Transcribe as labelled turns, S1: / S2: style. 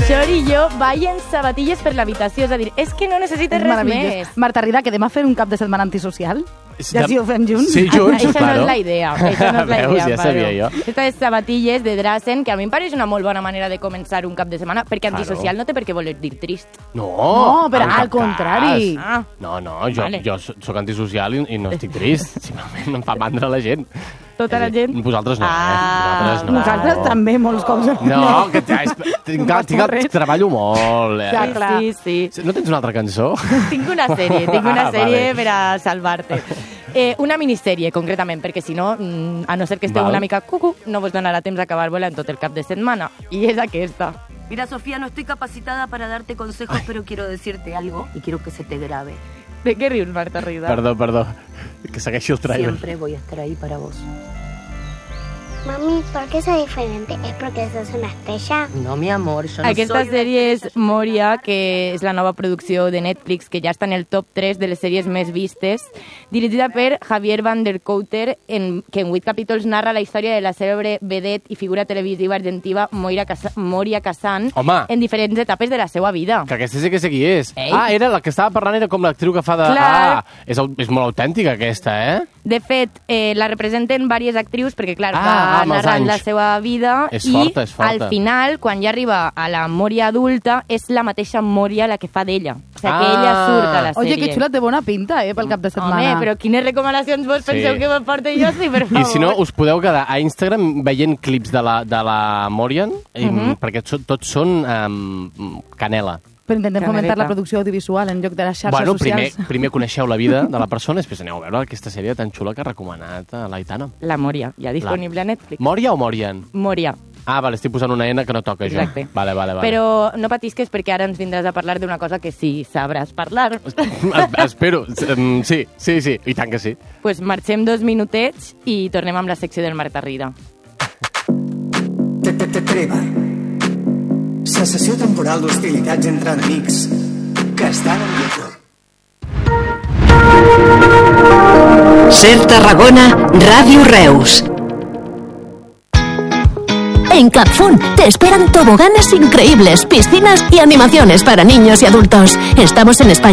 S1: Xor i jo ballen sabatilles per l'habitació, és a dir, és que no necessites res més.
S2: Marta Rida, que demà fer un cap de setmana antisocial? Ja si ho fem junts?
S3: Sí, junts,
S1: Això
S3: claro.
S1: no és la idea. Això no és la
S3: Veus,
S1: idea,
S3: ja sabia jo.
S1: Aquestes sabatilles de Drazen, que a mi em pareix una molt bona manera de començar un cap de setmana, perquè antisocial no té per què voler dir trist.
S3: No,
S2: però
S3: en
S2: al
S3: cap
S2: contrari.
S3: cas. No, jo soc antisocial i no estic trist. Simplement em fa mandra la gent.
S1: Tota la gent?
S3: Vosaltres no, Vosaltres no.
S2: Nosaltres també, molts cops.
S3: No, que treballo molt.
S2: Ja, clar.
S1: Sí.
S3: No tens una altra cançó?
S1: Tinc una sèrie per a salvar-te. Una minissèrie, concretament, perquè si no, a no ser que esteu una mica cucu, no vos donarà temps d'acabar volant tot el cap de setmana. I és aquesta.
S4: Mira, Sofía, no estoy capacitada para darte consejos, pero quiero decirte algo y quiero que se te grabe.
S1: De què rius, Marta Rida?
S3: Perdó. Que segueixi el trailer.
S4: Siempre voy a estar ahí para vos.
S5: Mami, ¿por qué soy diferente? ¿Es porque sos una estrella?
S4: No, mi amor, yo no
S1: Aquesta
S4: soy
S1: sèrie és Moria, que és la nova producció de Netflix, que ja està en el top 3 de les sèries més vistes, dirigida per Javier Van der Kouter, que en 8 capítols narra la història de la cèlebre vedette i figura televisiva argentina Moria Kazan en diferents etapes de la seva vida.
S3: Que aquesta sí que sé qui és.
S1: Ei.
S3: Era la que estava parlant, era com l'actriu que fa de...
S1: Clar.
S3: És molt autèntica aquesta,
S1: De fet, la representen diverses actrius, perquè clar,
S3: amb els
S1: narrant
S3: anys.
S1: la seva vida
S3: És
S1: i
S3: forta, és forta.
S1: al final, quan ja arriba a la Moria adulta, és la mateixa Moria la que fa d'ella. O sigui, que ella surt a la sèrie.
S2: Oye, que xula, té bona pinta, pel cap de setmana.
S1: Home, però quines recomanacions vos penseu que vos porto jo? Sí, per favor.
S3: I si no, us podeu quedar a Instagram veient clips de la Morian, perquè tots són canela.
S2: Però intentem fomentar la producció audiovisual en lloc de les xarxes socials.
S3: Primer coneixeu la vida de la persona, després aneu a veure aquesta sèrie tan xula que ha recomanat l'Aitana.
S1: La Moria, ja disponible a Netflix.
S3: Moria o Morian?
S1: Moria.
S3: Vale, estic posant una N que no toca jo.
S1: Exacte.
S3: Vale.
S1: Però no patisques perquè ara ens vindràs a parlar d'una cosa que sí sabràs parlar.
S3: Espero. Sí, i tant que sí.
S1: Pues marxem 2 minutets i tornem amb la secció del Marta Rida.
S6: Treva. Cessació temporal d'hostilitats entre enemics que estan en guerra.
S7: Ser Tarragona, Ràdio Reus. En Capfun te esperan toboganes increíbles, piscinas y animaciones para niños y adultos. Estamos en España.